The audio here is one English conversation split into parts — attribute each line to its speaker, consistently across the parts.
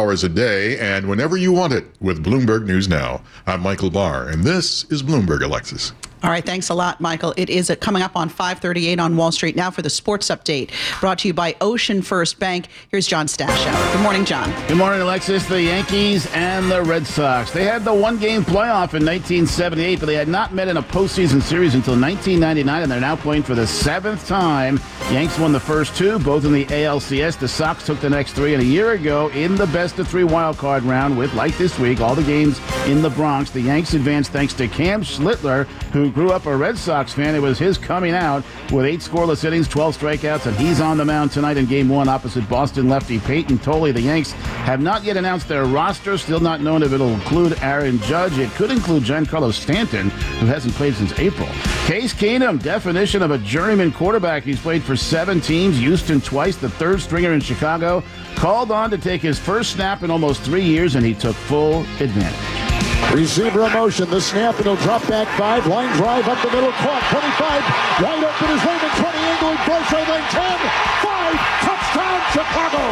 Speaker 1: hours a day and whenever you want it with Bloomberg News Now. I'm Michael Barr, and this is Bloomberg, Alexis.
Speaker 2: All right, thanks a lot, Michael. It is coming up on 5:38 on Wall Street. Now for the sports update, brought to you by Ocean First Bank. Here's John Stashower. Good morning, John.
Speaker 3: Good morning, Alexis. The Yankees and the Red Sox. They had the one-game playoff in 1978, but they had not met in a postseason series until 1999, and they're now playing for the seventh time. Yanks won the first two, both in the ALCS. The Sox took the next three, and a year ago, in the best-of-three wild-card round with, like this week, all the games in the Bronx, the Yanks advanced thanks to Cam Schlittler, who grew up a Red Sox fan. It was his coming out with 8 scoreless innings, 12 strikeouts, and he's on the mound tonight in Game 1 opposite Boston lefty Peyton Tolley. The Yanks have not yet announced their roster, still not known if it'll include Aaron Judge. It could include Giancarlo Stanton, who hasn't played since April. Case Keenum, definition of a journeyman quarterback. He's played for 7 teams, Houston twice, the third stringer in Chicago. Called on to take his first snap in almost 3 years, and he took full advantage.
Speaker 4: Receiver in motion, the snap, and he'll drop back 5, line drive up the middle, caught, 25, wide open is Raymond, 20, angle, Dorsey, lane 10, 5, touchdown, Chicago!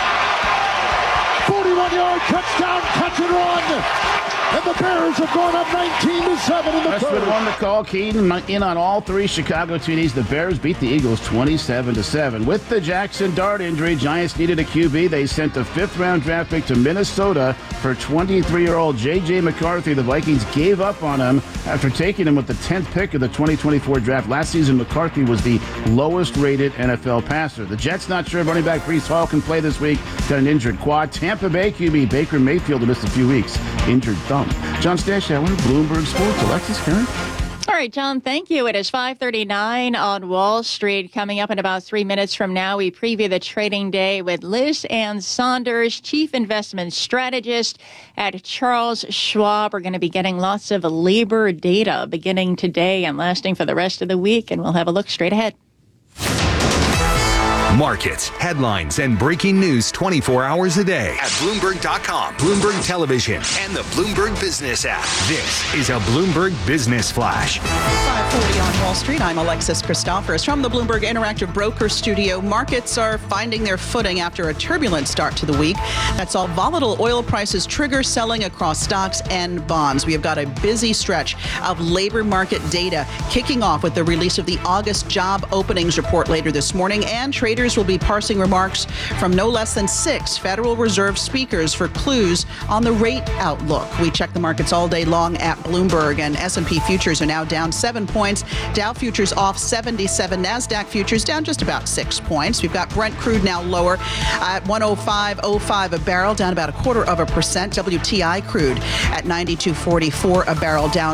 Speaker 4: 41-yard touchdown, catch and run! And the Bears have gone up 19-7 in the third.
Speaker 3: Westwood won the call. Keaton in on all 3 Chicago TDs. The Bears beat the Eagles 27-7. With the Jackson Dart injury, Giants needed a QB. They sent a 5th-round draft pick to Minnesota for 23-year-old J.J. McCarthy. The Vikings gave up on him after taking him with the 10th pick of the 2024 draft. Last season, McCarthy was the lowest-rated NFL passer. The Jets not sure if running back Breece Hall can play this week. Got an injured quad. Tampa Bay QB Baker Mayfield missed a few weeks. Injured thumb. John Stashower, Bloomberg Sports. Alexis, Karen.
Speaker 5: All right, John, thank you. It is 5:39 on Wall Street. Coming up in about 3 minutes from now, we preview the trading day with Liz Ann Saunders, Chief Investment Strategist at Charles Schwab. We're going to be getting lots of labor data beginning today and lasting for the rest of the week, and we'll have a look straight ahead.
Speaker 6: Markets, headlines, and breaking news 24 hours a day at Bloomberg.com, Bloomberg Television, and the Bloomberg Business app. This is a Bloomberg Business Flash.
Speaker 2: 5:40 on Wall Street. I'm Alexis Christophers from the Bloomberg Interactive Broker Studio. Markets are finding their footing after a turbulent start to the week. That's all volatile oil prices trigger selling across stocks and bonds. We have got a busy stretch of labor market data kicking off with the release of the August job openings report later this morning, and traders will be parsing remarks from no less than 6 Federal Reserve speakers for clues on the rate outlook. We check the markets all day long at Bloomberg, and S&P futures are now down 7 points. Dow futures off 77. NASDAQ futures down just about 6 points. We've got Brent crude now lower at 105.05 a barrel, down about 0.25%. WTI crude at 92.44 a barrel, down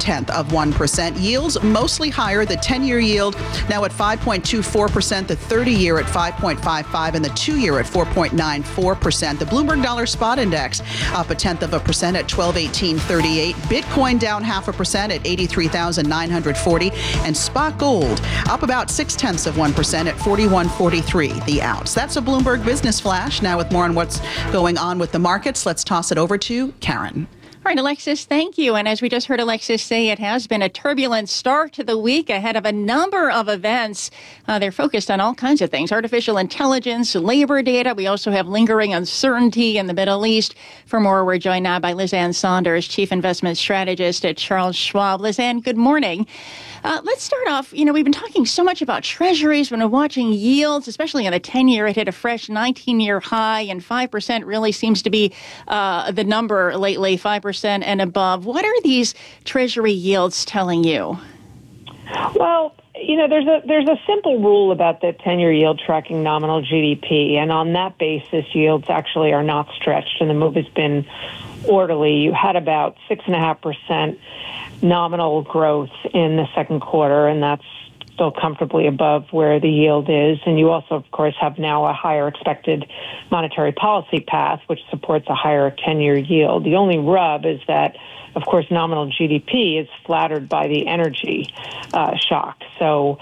Speaker 2: 0.1%. Yields mostly higher. The 10-year yield now at 5.24%. The 30-year at 5.55, and the 2-year at 4.94%. The Bloomberg Dollar Spot Index up 0.1% at 1218.38. Bitcoin down 0.5% at 83,940, and spot gold up about 0.6% at 41.43 the ounce. That's a Bloomberg Business Flash. Now with more on what's going on with the markets, let's toss it over to Karen.
Speaker 5: All right, Alexis, thank you. And as we just heard Alexis say, it has been a turbulent start to the week ahead of a number of events. They're focused on all kinds of things: artificial intelligence, labor data. We also have lingering uncertainty in the Middle East. For more, we're joined now by Liz Ann Saunders, Chief Investment Strategist at Charles Schwab. Liz Ann, good morning. Let's start off. We've been talking so much about treasuries. When we're watching yields, especially on the 10-year, it hit a fresh 19-year high, and 5% really seems to be the number lately, 5% and above. What are these treasury yields telling you?
Speaker 7: Well, there's a simple rule about the 10-year yield tracking nominal GDP, and on that basis, yields actually are not stretched, and the move has been orderly. You had about 6.5% nominal growth in the second quarter, and that's still comfortably above where the yield is. And you also, of course, have now a higher expected monetary policy path, which supports a higher 10-year yield. The only rub is that, of course, nominal GDP is flattered by the energy shock. So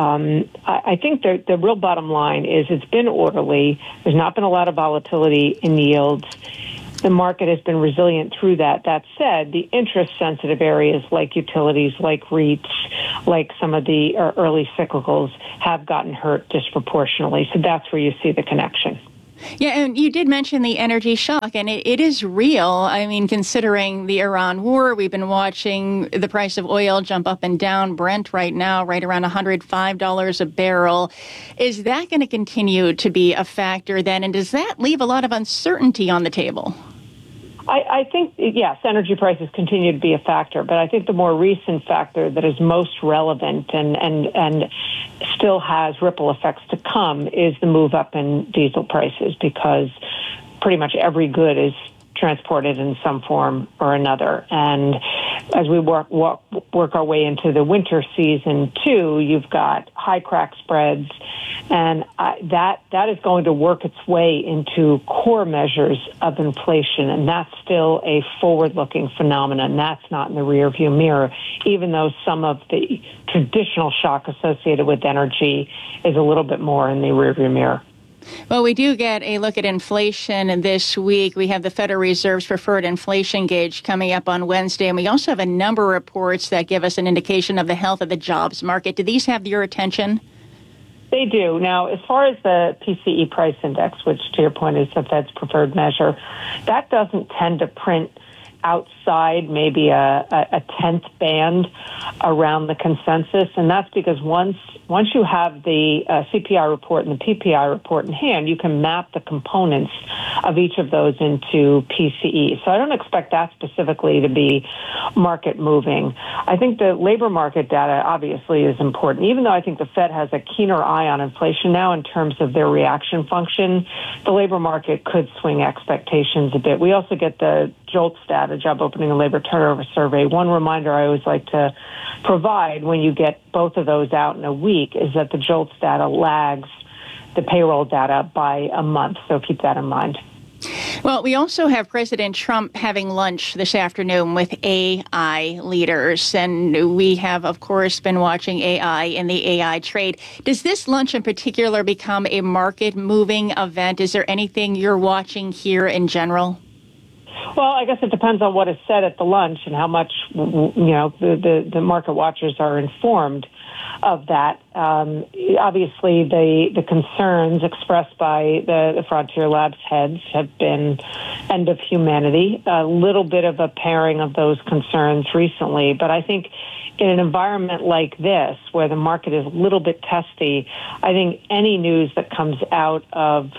Speaker 7: I think the real bottom line is it's been orderly. There's not been a lot of volatility in yields. The market has been resilient through that. That said, the interest-sensitive areas like utilities, like REITs, like some of the early cyclicals have gotten hurt disproportionately. So that's where you see the connection.
Speaker 5: Yeah, and you did mention the energy shock, and it is real. I mean, considering the Iran war, we've been watching the price of oil jump up and down. Brent right now, right around $105 a barrel. Is that going to continue to be a factor then? And does that leave a lot of uncertainty on the table?
Speaker 7: I think, yes, energy prices continue to be a factor, but I think the more recent factor that is most relevant and still has ripple effects to come is the move up in diesel prices, because pretty much every good is transported in some form or another. And as we work our way into the winter season too, you've got high crack spreads, and that is going to work its way into core measures of inflation, and that's still a forward-looking phenomenon. That's not in the rearview mirror, even though some of the traditional shock associated with energy is a little bit more in the rearview mirror.
Speaker 5: Well, we do get a look at inflation this week. We have the Federal Reserve's preferred inflation gauge coming up on Wednesday, and we also have a number of reports that give us an indication of the health of the jobs market. Do these have your attention?
Speaker 7: They do. Now, as far as the PCE price index, which to your point is the Fed's preferred measure, that doesn't tend to print outside maybe a 10th band around the consensus. And that's because once you have the CPI report and the PPI report in hand, you can map the components of each of those into PCE. So I don't expect that specifically to be market moving. I think the labor market data obviously is important, even though I think the Fed has a keener eye on inflation now in terms of their reaction function. The labor market could swing expectations a bit. We also get the JOLTS data, Job Opening and Labor Turnover Survey. One reminder I always like to provide when you get both of those out in a week is that the JOLTS data lags the payroll data by a month, so keep that in mind.
Speaker 5: Well, we also have President Trump having lunch this afternoon with AI leaders, and we have, of course, been watching AI in the AI trade. Does this lunch in particular become a market-moving event? Is there anything you're watching here in general?
Speaker 7: Well, I guess it depends on what is said at the lunch and how much, the market watchers are informed of that. Obviously, the concerns expressed by the Frontier Labs heads have been end of humanity, a little bit of a pairing of those concerns recently. But I think in an environment like this, where the market is a little bit testy, I think any news that comes out of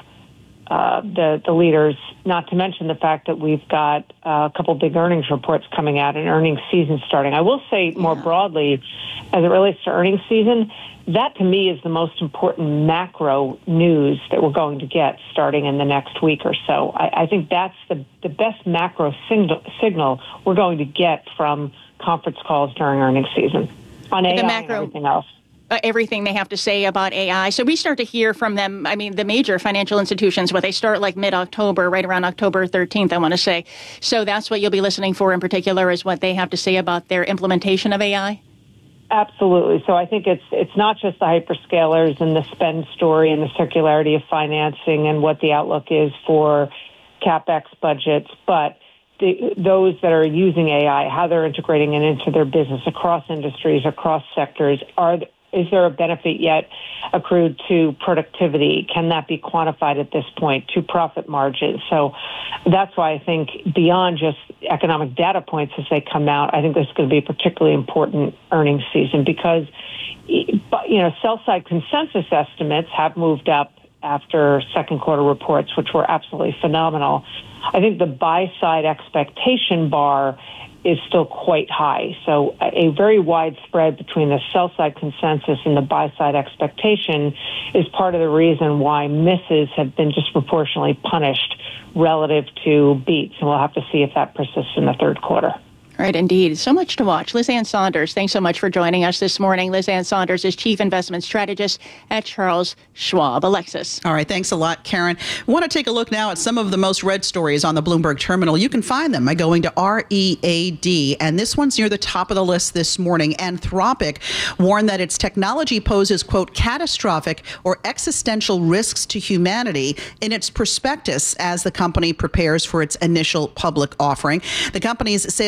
Speaker 7: the leaders, not to mention the fact that we've got a couple big earnings reports coming out and earnings season starting. I will say more broadly, as it relates to earnings season, that to me is the most important macro news that we're going to get starting in the next week or so. I think that's the best macro signal we're going to get from conference calls during earnings season on AI and everything else.
Speaker 5: Everything they have to say about AI. So we start to hear from them, I mean, the major financial institutions, where they start like mid-October, right around October 13th, I want to say. So that's what you'll be listening for in particular, is what they have to say about their implementation of AI?
Speaker 7: Absolutely. So I think it's not just the hyperscalers and the spend story and the circularity of financing and what the outlook is for CapEx budgets, but those that are using AI, how they're integrating it into their business across industries, across sectors. Is there a benefit yet accrued to productivity? Can that be quantified at this point to profit margins? So that's why I think beyond just economic data points as they come out, I think this is going to be a particularly important earnings season because, sell-side consensus estimates have moved up after second quarter reports, which were absolutely phenomenal. I think the buy-side expectation bar is still quite high. So a very wide spread between the sell-side consensus and the buy-side expectation is part of the reason why misses have been disproportionately punished relative to beats. And we'll have to see if that persists in the third quarter.
Speaker 5: Right, indeed. So much to watch. Liz Ann Sonders, thanks so much for joining us this morning. Liz Ann Sonders is Chief Investment Strategist at Charles Schwab. Alexis.
Speaker 2: All right, thanks a lot, Karen. I want to take a look now at some of the most read stories on the Bloomberg terminal. You can find them by going to READ, and this one's near the top of the list this morning. Anthropic warned that its technology poses, quote, catastrophic or existential risks to humanity in its prospectus as the company prepares for its initial public offering. The company's sales increased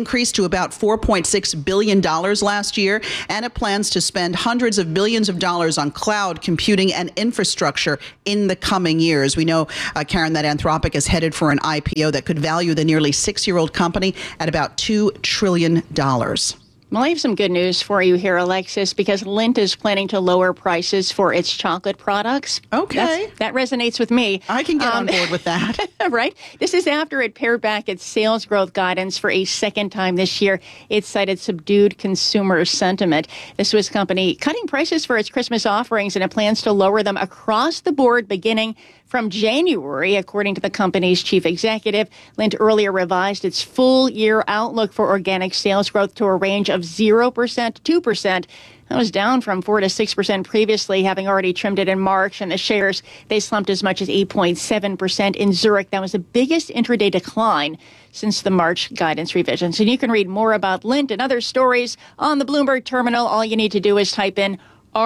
Speaker 2: increased to about $4.6 billion last year, and it plans to spend hundreds of billions of dollars on cloud computing and infrastructure in the coming years. We know, Karen, that Anthropic is headed for an IPO that could value the nearly 6-year-old company at about $2 trillion.
Speaker 5: Well, I have some good news for you here, Alexis, because Lindt is planning to lower prices for its chocolate products.
Speaker 2: Okay.
Speaker 5: That resonates with me.
Speaker 2: I can get on board with that.
Speaker 5: Right? This is after it pared back its sales growth guidance for a second time this year. It cited subdued consumer sentiment. The Swiss company cutting prices for its Christmas offerings, and it plans to lower them across the board beginning from January, according to the company's chief executive. Lindt earlier revised its full-year outlook for organic sales growth to a range of 0% to 2%. That was down from 4 to 6% previously, having already trimmed it in March. And the shares, they slumped as much as 8.7% in Zurich. That was the biggest intraday decline since the March guidance revisions. And you can read more about Lindt and other stories on the Bloomberg terminal. All you need to do is type in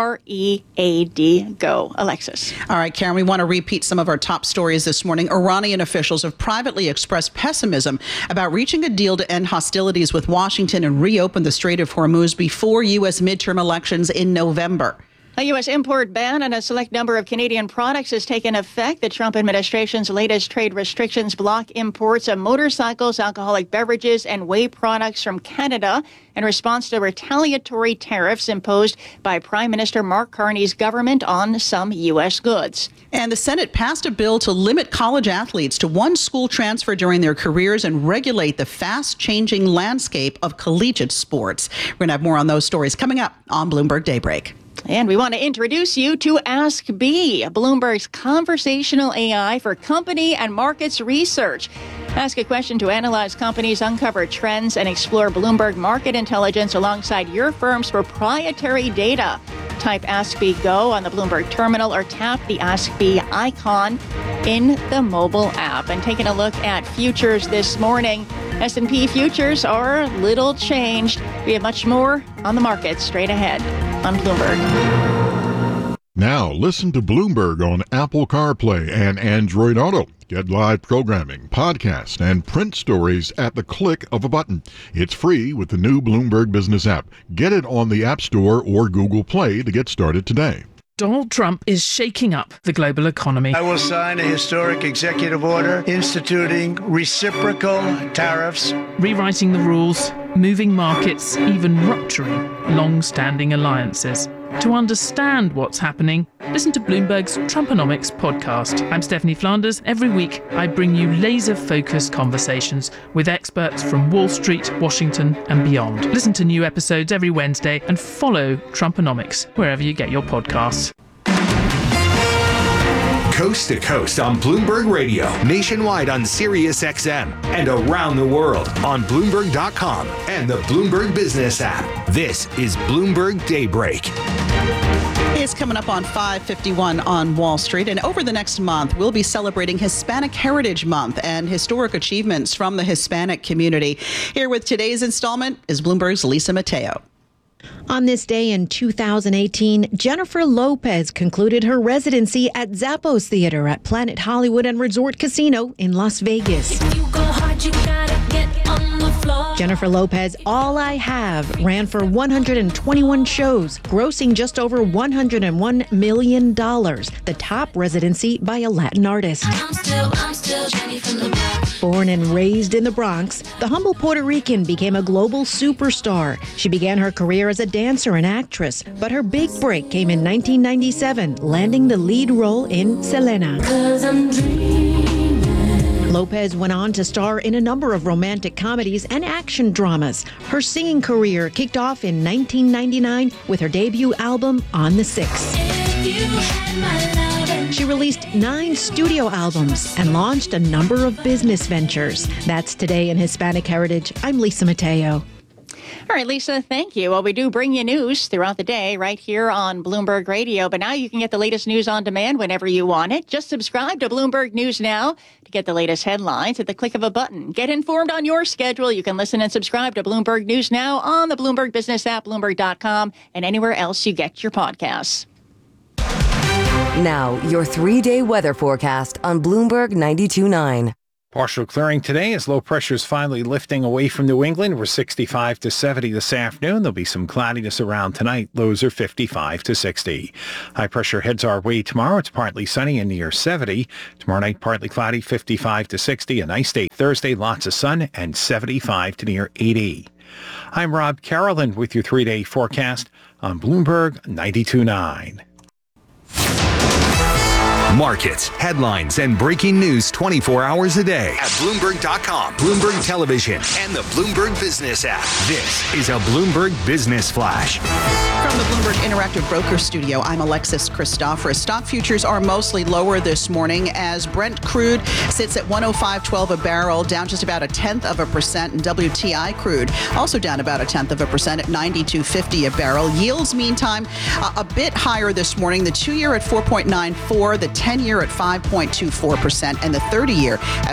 Speaker 5: READ GO. Alexis.
Speaker 2: All right, Karen, we want to repeat some of our top stories this morning. Iranian officials have privately expressed pessimism about reaching a deal to end hostilities with Washington and reopen the Strait of Hormuz before U.S. midterm elections in November.
Speaker 5: A U.S. import ban on a select number of Canadian products has taken effect. The Trump administration's latest trade restrictions block imports of motorcycles, alcoholic beverages, and whey products from Canada in response to retaliatory tariffs imposed by Prime Minister Mark Carney's government on some U.S. goods.
Speaker 2: And the Senate passed a bill to limit college athletes to one school transfer during their careers and regulate the fast-changing landscape of collegiate sports. We're going to have more on those stories coming up on Bloomberg Daybreak.
Speaker 5: And we want to introduce you to Ask B, Bloomberg's conversational AI for company and markets research. Ask a question to analyze companies, uncover trends, and explore Bloomberg market intelligence alongside your firm's proprietary data. Type Ask B Go on the Bloomberg terminal or tap the Ask B icon in the mobile app. And taking a look at futures this morning, S&P futures are little changed. We have much more on the market straight ahead on Bloomberg.
Speaker 1: Now listen to Bloomberg on Apple CarPlay and Android Auto. Get live programming, podcasts, and print stories at the click of a button. It's free with the new Bloomberg Business app. Get it on the App Store or Google Play to get started today.
Speaker 8: Donald Trump is shaking up the global economy.
Speaker 9: I will sign a historic executive order instituting reciprocal tariffs,
Speaker 8: rewriting the rules, moving markets, even rupturing long-standing alliances. To understand what's happening, listen to Bloomberg's Trumponomics podcast. I'm Stephanie Flanders. Every week, I bring you laser-focused conversations with experts from Wall Street, Washington, and beyond. Listen to new episodes every Wednesday and follow Trumponomics wherever you get your podcasts.
Speaker 6: Coast to coast on Bloomberg Radio, nationwide on Sirius XM, and around the world on Bloomberg.com and the Bloomberg Business app. This is Bloomberg Daybreak.
Speaker 2: It's coming up on 5:51 on Wall Street, and over the next month, we'll be celebrating Hispanic Heritage Month and historic achievements from the Hispanic community. Here with today's installment is Bloomberg's Lisa Mateo.
Speaker 10: On this day in 2018, Jennifer Lopez concluded her residency at Zappos Theater at Planet Hollywood and Resort Casino in Las Vegas. Jennifer Lopez, All I Have, ran for 121 shows, grossing just over $101 million, the top residency by a Latin artist. I'm still Jenny from the block. Born and raised in the Bronx, the humble Puerto Rican became a global superstar. She began her career as a dancer and actress, but her big break came in 1997, landing the lead role in Selena. Lopez went on to star in a number of romantic comedies and action dramas. Her singing career kicked off in 1999 with her debut album, On the Six. She released 9 studio albums and launched a number of business ventures. That's Today in Hispanic Heritage. I'm Lisa Mateo.
Speaker 5: All right, Lisa, thank you. Well, we do bring you news throughout the day right here on Bloomberg Radio, but now you can get the latest news on demand whenever you want it. Just subscribe to Bloomberg News Now to get the latest headlines at the click of a button. Get informed on your schedule. You can listen and subscribe to Bloomberg News Now on the Bloomberg Business app, Bloomberg.com, and anywhere else you get your podcasts.
Speaker 11: Now, your 3-day weather forecast on Bloomberg 92.9. Partial clearing today as low pressure is finally lifting away from New England. We're 65 to 70 this afternoon. There'll be some cloudiness around tonight. Lows are 55 to 60. High pressure heads our way tomorrow. It's partly sunny and near 70. Tomorrow night, partly cloudy, 55 to 60. A nice day Thursday, lots of sun and 75 to near 80. I'm Rob Carolan with your 3-day forecast on Bloomberg 92.9.
Speaker 6: Markets, headlines, and breaking news 24 hours a day at Bloomberg.com, Bloomberg Television, and the Bloomberg Business app. This is a Bloomberg Business Flash.
Speaker 2: From the Bloomberg Interactive Broker Studio, I'm Alexis Christoforous. Stock futures are mostly lower this morning as Brent crude sits at 105.12 a barrel, down just about 0.1%, and WTI crude also down about 0.1% at 92.50 a barrel. Yields, meantime, a bit higher this morning. The 2-year at 4.94, the 10-year at 5.24%, and the 30-year at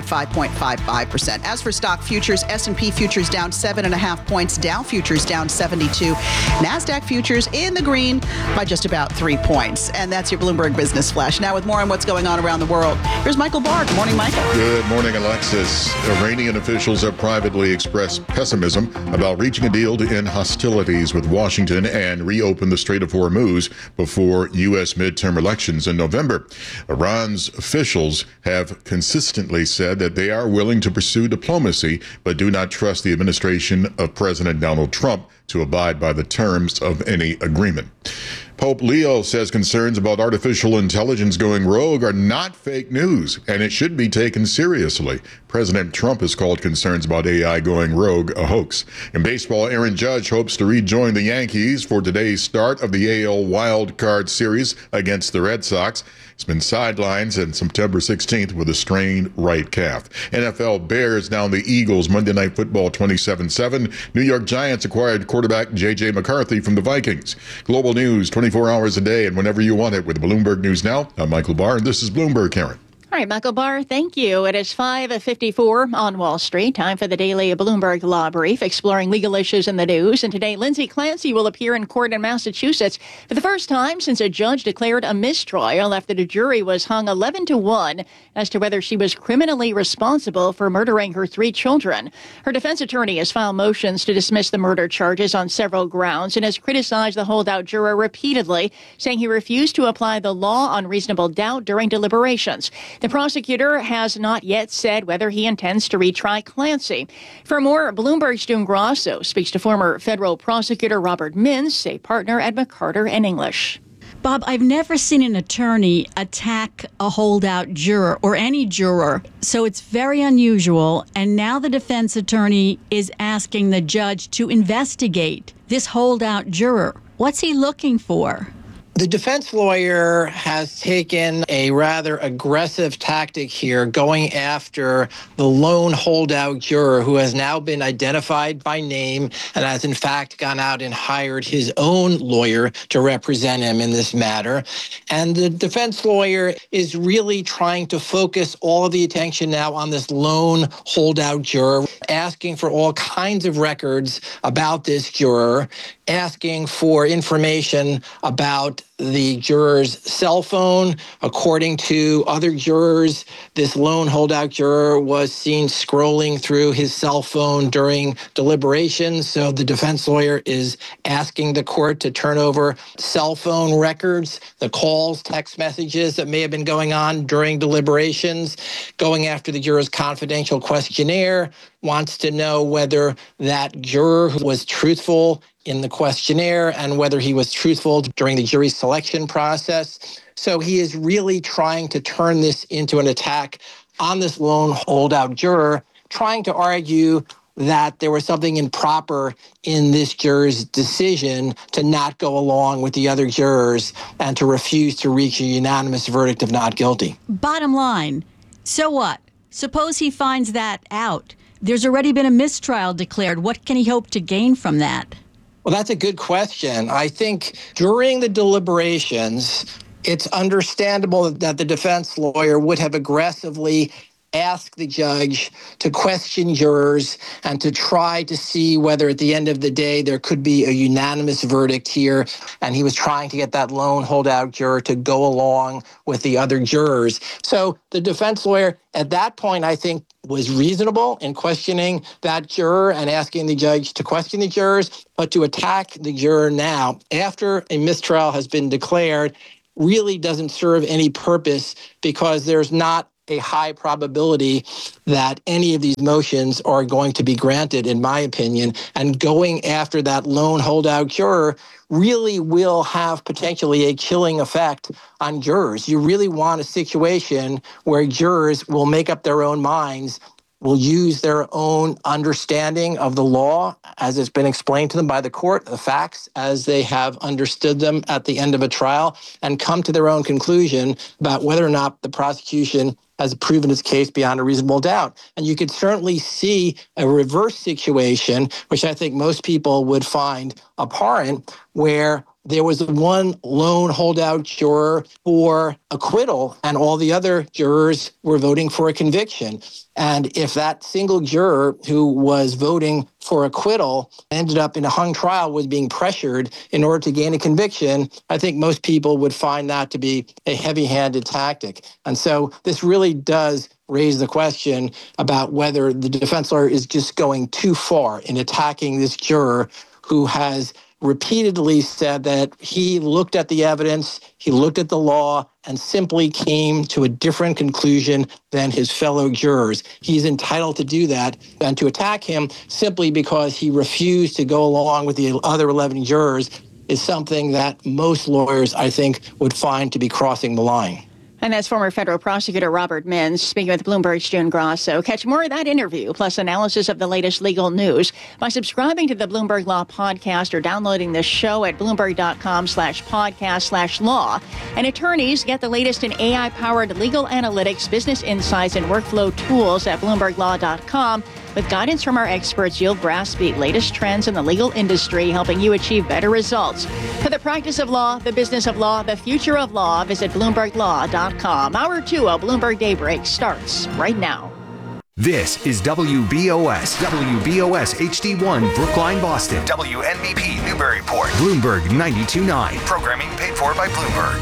Speaker 2: 5.55%. As for stock futures, S&P futures down 7.5 points, Dow futures down 72, NASDAQ futures in the green by just about 3 points. And that's your Bloomberg Business Flash. Now with more on what's going on around the world, here's Michael Barr. Good morning, Michael.
Speaker 1: Good morning, Alexis. Iranian officials have privately expressed pessimism about reaching a deal to end hostilities with Washington and reopen the Strait of Hormuz before U.S. midterm elections in November. Iran's officials have consistently said that they are willing to pursue diplomacy, but do not trust the administration of President Donald Trump to abide by the terms of any agreement. Pope Leo says concerns about artificial intelligence going rogue are not fake news, and it should be taken seriously. President Trump has called concerns about AI going rogue a hoax. In baseball, Aaron Judge hopes to rejoin the Yankees for today's start of the AL Wild Card Series against the Red Sox. He's been sidelined since September 16th with a strained right calf. NFL bears down the Eagles Monday Night Football 27-7. New York Giants acquired quarterback J.J. McCarthy from the Vikings. Global news 24 hours a day and whenever you want it with Bloomberg News Now. I'm Michael Barr, and this is Bloomberg, Karen.
Speaker 5: All right, Michael Barr, thank you. It is 5:54 on Wall Street. Time for the daily Bloomberg Law Brief, exploring legal issues in the news. And today, Lindsay Clancy will appear in court in Massachusetts for the first time since a judge declared a mistrial after the jury was hung 11-1 as to whether she was criminally responsible for murdering her 3 children. Her defense attorney has filed motions to dismiss the murder charges on several grounds and has criticized the holdout juror repeatedly, saying he refused to apply the law on reasonable doubt during deliberations. The prosecutor has not yet said whether he intends to retry Clancy. For more, Bloomberg's June Grasso speaks to former federal prosecutor Robert Mintz, a partner at McCarter and English.
Speaker 12: Bob, I've never seen an attorney attack a holdout juror or any juror, so it's very unusual. And now the defense attorney is asking the judge to investigate this holdout juror. What's he looking for?
Speaker 13: The defense lawyer has taken a rather aggressive tactic here, going after the lone holdout juror who has now been identified by name and has in fact gone out and hired his own lawyer to represent him in this matter. And the defense lawyer is really trying to focus all of the attention now on this lone holdout juror, asking for all kinds of records about this juror, asking for information about the juror's cell phone. According to other jurors, this lone holdout juror was seen scrolling through his cell phone during deliberations. So the defense lawyer is asking the court to turn over cell phone records, the calls, text messages that may have been going on during deliberations, going after the juror's confidential questionnaire, wants to know whether that juror was truthful in the questionnaire and whether he was truthful during the jury selection process. So he is really trying to turn this into an attack on this lone holdout juror, trying to argue that there was something improper in this juror's decision to not go along with the other jurors and to refuse to reach a unanimous verdict of not guilty.
Speaker 12: Bottom line, so what? Suppose he finds that out. There's already been a mistrial declared. What can he hope to gain from that?
Speaker 13: Well, that's a good question. I think during the deliberations, it's understandable that the defense lawyer would have aggressively ask the judge to question jurors and to try to see whether at the end of the day there could be a unanimous verdict here. And he was trying to get that lone holdout juror to go along with the other jurors. So the defense lawyer at that point, I think, was reasonable in questioning that juror and asking the judge to question the jurors, but to attack the juror now after a mistrial has been declared really doesn't serve any purpose, because there's not a high probability that any of these motions are going to be granted, in my opinion. And going after that lone holdout juror really will have potentially a chilling effect on jurors. You really want a situation where jurors will make up their own minds, will use their own understanding of the law as it's been explained to them by the court, the facts as they have understood them at the end of a trial, and come to their own conclusion about whether or not the prosecution has proven its case beyond a reasonable doubt. And you could certainly see a reverse situation, which I think most people would find abhorrent, where there was one lone holdout juror for acquittal and all the other jurors were voting for a conviction. And if that single juror who was voting for acquittal ended up in a hung trial, was being pressured in order to gain a conviction, I think most people would find that to be a heavy-handed tactic. And so this really does raise the question about whether the defense lawyer is just going too far in attacking this juror who has repeatedly said that he looked at the evidence, he looked at the law, and simply came to a different conclusion than his fellow jurors. He's entitled to do that, and to attack him simply because he refused to go along with the other 11 jurors is something that most lawyers, I think, would find to be crossing the line.
Speaker 5: And that's former federal prosecutor Robert Mintz speaking with Bloomberg's June Grasso. Catch more of that interview, plus analysis of the latest legal news, by subscribing to the Bloomberg Law Podcast or downloading the show at Bloomberg.com/podcast/law. And attorneys get the latest in AI-powered legal analytics, business insights, and workflow tools at BloombergLaw.com. With guidance from our experts, you'll grasp the latest trends in the legal industry, helping you achieve better results. For the practice of law, the business of law, the future of law, visit BloombergLaw.com. Hour 2 of Bloomberg Daybreak starts right now.
Speaker 6: This is WBOS, WBOS HD1, Brookline, Boston, WNBP, Newburyport, Bloomberg 92.9. Programming paid for by Bloomberg.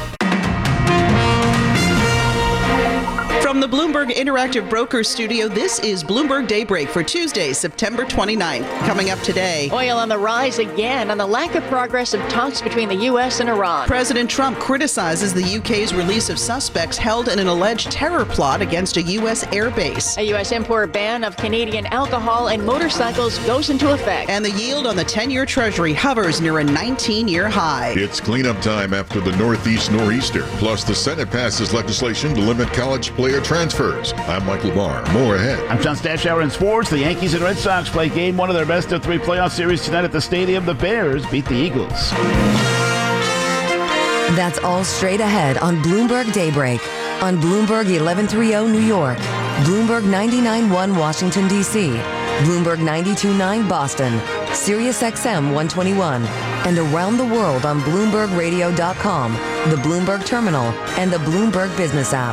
Speaker 2: From the Bloomberg Interactive Broker Studio, this is Bloomberg Daybreak for Tuesday, September 29th. Coming up today,
Speaker 5: oil on the rise again on the lack of progress of talks between the U.S. and Iran.
Speaker 2: President Trump criticizes the UK's release of suspects held in an alleged terror plot against a U.S. airbase.
Speaker 5: A U.S. import ban of Canadian alcohol and motorcycles goes into effect.
Speaker 2: And the yield on the 10-year Treasury hovers near a 19-year high.
Speaker 1: It's cleanup time after the Northeast Nor'easter. Plus, the Senate passes legislation to limit college player transfers. I'm Michael Barr. More ahead.
Speaker 3: I'm John Stashower in sports. The Yankees and Red Sox play game one of their best of 3 playoff series tonight at the Stadium. The Bears beat the Eagles.
Speaker 14: That's all straight ahead on Bloomberg Daybreak. On Bloomberg 1130 New York, Bloomberg 99.1 Washington, D.C., Bloomberg 92.9 Boston, Sirius XM 121, and around the world on BloombergRadio.com, the Bloomberg Terminal, and the Bloomberg Business app.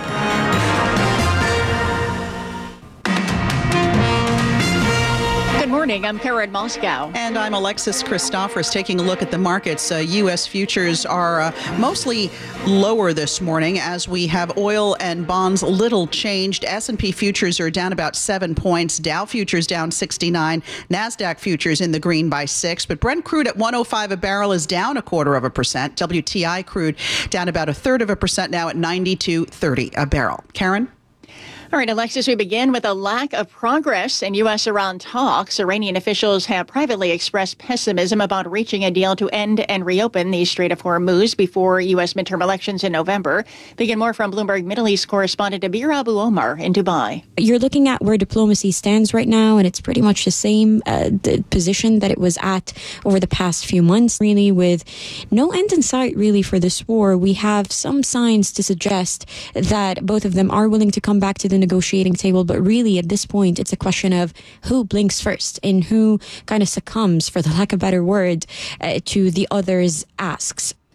Speaker 5: Good morning. I'm Karen Moscow.
Speaker 2: And I'm Alexis Christophorus. Taking a look at the markets, U.S. futures are mostly lower this morning as we have oil and bonds little changed. S&P futures are down about 7 points. Dow futures down 69. NASDAQ futures in the green by 6. But Brent crude at $105 a barrel is down 0.25%. WTI crude down about 0.33% now at $92.30 a barrel. Karen?
Speaker 5: All right, Alexis, we begin with a lack of progress in U.S.-Iran talks. Iranian officials have privately expressed pessimism about reaching a deal to end and reopen the Strait of Hormuz before U.S. midterm elections in November. Begin more from Bloomberg Middle East correspondent Abir Abu Omar in Dubai.
Speaker 15: You're looking at where diplomacy stands right now, and it's pretty much the same the position that it was at over the past few months, really, with no end in sight, really, for this war. We have some signs to suggest that both of them are willing to come back to the negotiating table, but really at this point it's a question of who blinks first and who kind of succumbs, for the lack of a better word, to the other's asks.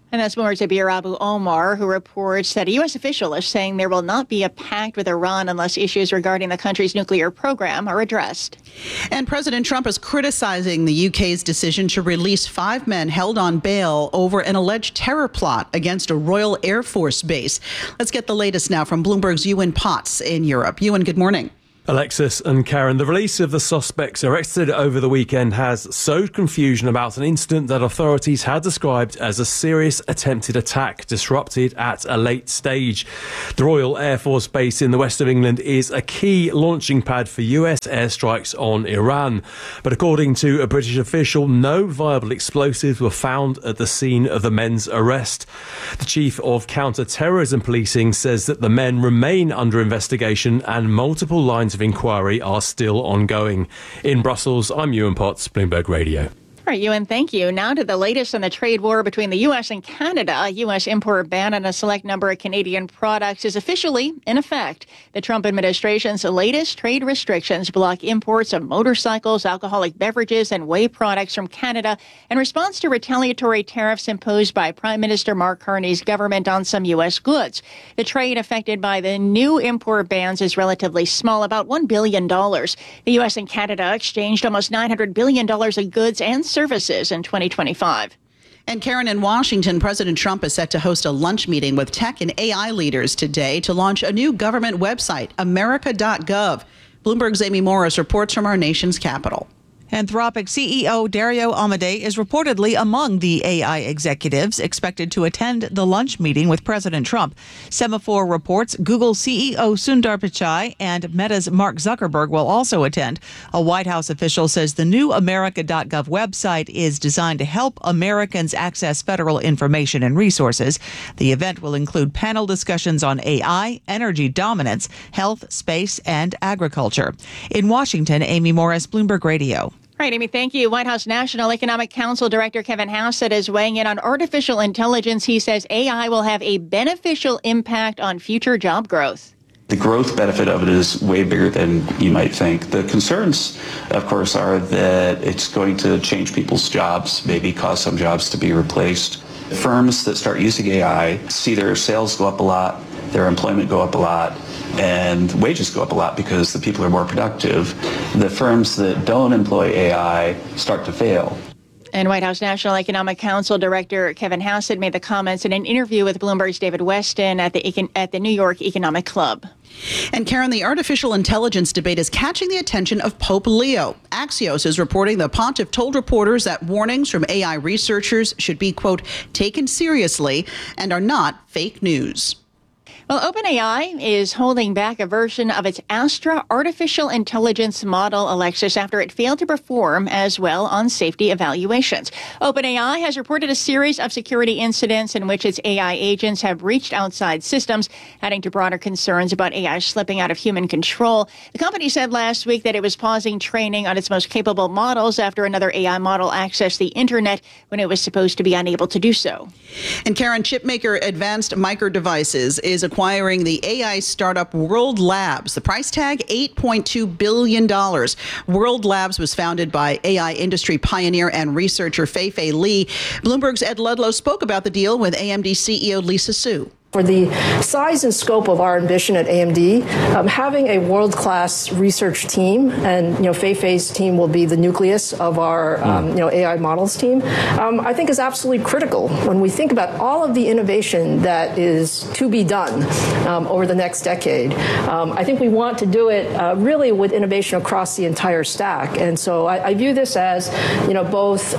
Speaker 5: And that's more Zabir Abu Omar, who reports that a U.S. official is saying there will not be a pact with Iran unless issues regarding the country's nuclear program are addressed.
Speaker 2: And President Trump is criticizing the UK's decision to release 5 men held on bail over an alleged terror plot against a Royal Air Force base. Let's get the latest now from Bloomberg's Ewan Potts in Europe. Ewan, good morning.
Speaker 16: Alexis and Karen, the release of the suspects arrested over the weekend has sowed confusion about an incident that authorities had described as a serious attempted attack disrupted at a late stage. The Royal Air Force Base in the west of England is a key launching pad for US airstrikes on Iran. But according to a British official, no viable explosives were found at the scene of the men's arrest. The chief of counter-terrorism policing says that the men remain under investigation and multiple lines of inquiry are still ongoing. In Brussels, I'm Ewan Potts, Bloomberg Radio.
Speaker 5: All right, Ewan, thank you. Now to the latest on the trade war between the U.S. and Canada. A U.S. import ban on a select number of Canadian products is officially in effect. The Trump administration's latest trade restrictions block imports of motorcycles, alcoholic beverages, and whey products from Canada in response to retaliatory tariffs imposed by Prime Minister Mark Carney's government on some U.S. goods. The trade affected by the new import bans is relatively small, about $1 billion. The U.S. and Canada exchanged almost $900 billion of goods and services in 2025.
Speaker 2: And Karen, in Washington, President Trump is set to host a lunch meeting with tech and AI leaders today to launch a new government website, America.gov. Bloomberg's Amy Morris reports from our nation's capital.
Speaker 17: Anthropic CEO Dario Amodei is reportedly among the AI executives expected to attend the lunch meeting with President Trump. Semaphore reports Google CEO Sundar Pichai and Meta's Mark Zuckerberg will also attend. A White House official says the new America.gov website is designed to help Americans access federal information and resources. The event will include panel discussions on AI, energy dominance, health, space, and agriculture. In Washington, Amy Morris, Bloomberg Radio.
Speaker 5: All right, Amy, thank you. White House National Economic Council Director Kevin Hassett is weighing in on artificial intelligence. He says AI will have a beneficial impact on future job growth.
Speaker 18: The growth benefit of it is way bigger than you might think. The concerns, of course, are that it's going to change people's jobs, maybe cause some jobs to be replaced. Firms that start using AI see their sales go up a lot, their employment go up a lot, and wages go up a lot because the people are more productive. The firms that don't employ AI start to fail.
Speaker 5: And White House National Economic Council Director Kevin Hassett made the comments in an interview with Bloomberg's David Weston at the New York Economic Club.
Speaker 2: And Karen, the artificial intelligence debate is catching the attention of Pope Leo. Axios is reporting the pontiff told reporters that warnings from AI researchers should be, quote, taken seriously and are not fake news.
Speaker 5: Well, OpenAI is holding back a version of its Astra artificial intelligence model, Alexis, after it failed to perform as well on safety evaluations. OpenAI has reported a series of security incidents in which its AI agents have reached outside systems, adding to broader concerns about AI slipping out of human control. The company said last week that it was pausing training on its most capable models after another AI model accessed the internet when it was supposed to be unable to do so.
Speaker 2: And Karen, chipmaker Advanced Micro Devices is acquiring the AI startup World Labs. The price tag, $8.2 billion. World Labs was founded by AI industry pioneer and researcher Fei-Fei Li. Bloomberg's Ed Ludlow spoke about the deal with AMD CEO Lisa Su.
Speaker 19: For the size and scope of our ambition at AMD, having a world-class research team, and Fei-Fei's team will be the nucleus of our AI models team, I think is absolutely critical when we think about all of the innovation that is to be done over the next decade. I think we want to do it really with innovation across the entire stack, and so I view this as both